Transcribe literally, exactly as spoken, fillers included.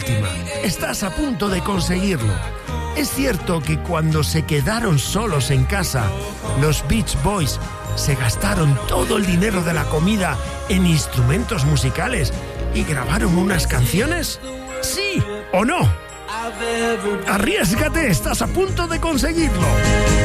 Estás a punto de conseguirlo. Es cierto que cuando se quedaron solos en casa, los Beach Boys se gastaron todo el dinero de la comida en instrumentos musicales y grabaron unas canciones. ¿Sí o no? Arriésgate, estás a punto de conseguirlo.